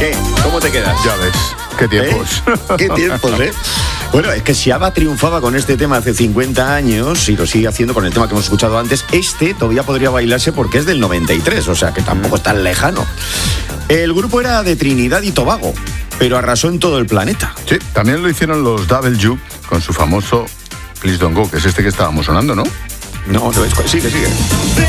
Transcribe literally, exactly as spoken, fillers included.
¿Qué? ¿Cómo te quedas? Ya ves, qué tiempos. ¿Eh? ¿Qué tiempos, eh? Bueno, es que si ABBA triunfaba con este tema hace cincuenta años y lo sigue haciendo con el tema que hemos escuchado antes, este todavía podría bailarse porque es del noventa y tres, o sea que tampoco es tan lejano. El grupo era de Trinidad y Tobago, pero arrasó en todo el planeta. Sí, también lo hicieron los Double Juke con su famoso Please Don't Go, que es este que estábamos sonando, ¿no? No, no es... Sigue, sigue.